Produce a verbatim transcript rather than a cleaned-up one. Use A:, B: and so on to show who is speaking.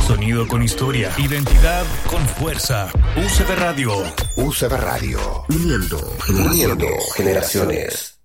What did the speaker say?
A: Sonido con historia. Identidad con fuerza. U C B Radio.
B: U C B Radio. Uniendo, uniendo generaciones.